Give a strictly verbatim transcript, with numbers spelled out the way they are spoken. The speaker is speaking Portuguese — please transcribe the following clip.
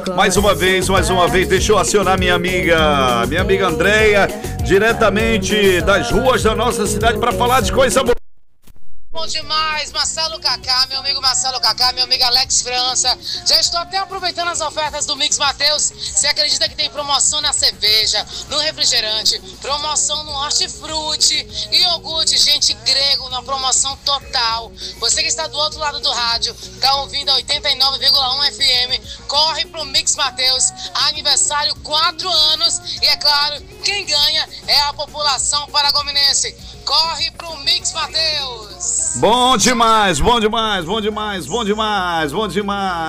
Mais uma vez, mais uma vez, deixa eu acionar minha amiga, minha amiga Andréia, diretamente das ruas da nossa cidade para falar de coisa boa. Bom demais, Marcelo Kaká, meu amigo Marcelo Kaká, meu amigo Alex França. Já estou até aproveitando as ofertas do Mix Mateus. Você acredita que tem promoção na cerveja, no refrigerante, promoção no hortifruti, iogurte, gente, grego, na promoção total. Você que está do outro lado do rádio, está ouvindo a oitenta e nove vírgula um F M, corre pro Mix Mateus, aniversário quatro anos. E é claro, quem ganha é a população paragominense. Corre pro Mix Mateus. Bom demais, bom demais, bom demais, bom demais, bom demais.